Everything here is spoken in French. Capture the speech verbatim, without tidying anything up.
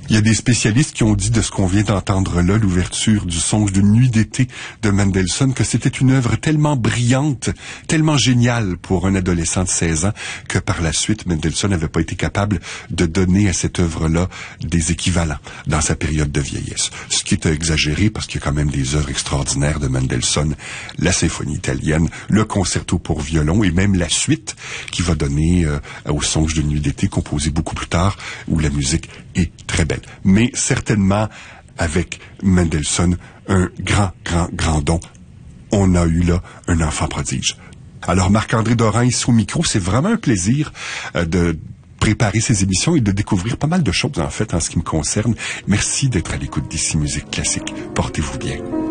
Il y a des spécialistes qui ont dit de ce qu'on vient d'entendre là, l'ouverture du Songe d'une nuit d'été de Mendelssohn, que c'était une œuvre tellement brillante, tellement géniale pour un adolescent de seize ans, que par la suite, Mendelssohn n'avait pas été capable de donner à cette œuvre-là des équivalents dans sa période de vieillesse. Ce qui est exagéré parce qu'il y a quand même des œuvres extraordinaires de Mendelssohn, la symphonie italienne, le concerto pour violon et même la suite qui va donner euh, au Songe d'une nuit d'été, composé beaucoup plus tard, où la musique est très belle. Mais certainement, avec Mendelssohn, un grand, grand, grand don. On a eu là un enfant prodige. Alors, Marc-André Doran, ici au micro, c'est vraiment un plaisir euh, de préparer ces émissions et de découvrir pas mal de choses, en fait, en ce qui me concerne. Merci d'être à l'écoute d'Ici Musique Classique. Portez-vous bien.